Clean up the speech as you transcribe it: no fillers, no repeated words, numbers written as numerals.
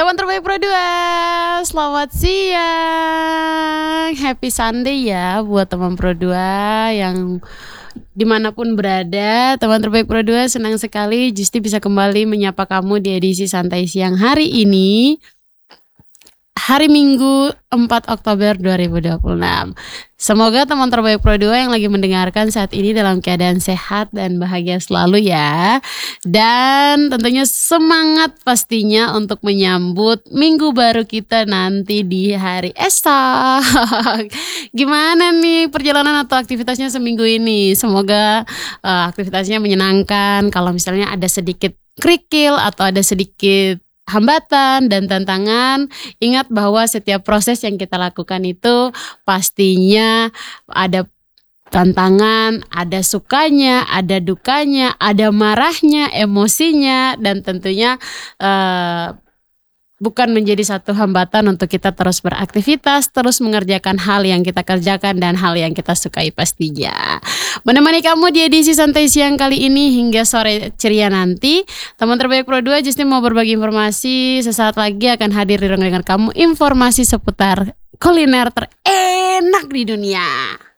Teman terbaik Pro 2, selamat siang. Happy Sunday ya buat teman Pro 2 yang dimanapun berada. Teman terbaik Pro 2, senang sekali Justi bisa kembali menyapa kamu di edisi santai siang hari ini, hari Minggu 4 Oktober 2026. Semoga teman terbaik Pro 2 yang lagi mendengarkan saat ini dalam keadaan sehat dan bahagia selalu ya. Dan tentunya semangat pastinya untuk menyambut minggu baru kita nanti di hari esok. Gimana nih perjalanan atau aktivitasnya seminggu ini? Semoga aktivitasnya menyenangkan. Kalau misalnya ada sedikit kerikil atau ada sedikit hambatan dan tantangan, ingat bahwa setiap proses yang kita lakukan itu pastinya ada tantangan, ada sukanya, ada dukanya, ada marahnya, emosinya, dan tentunya bukan menjadi satu hambatan untuk kita terus beraktivitas, terus mengerjakan hal yang kita kerjakan dan hal yang kita sukai pastinya. Menemani kamu di edisi santai siang kali ini hingga sore ceria nanti, teman terbaik Pro 2 Justi mau berbagi informasi. Sesaat lagi akan hadir di ruang dengar kamu informasi seputar kuliner terenak di dunia.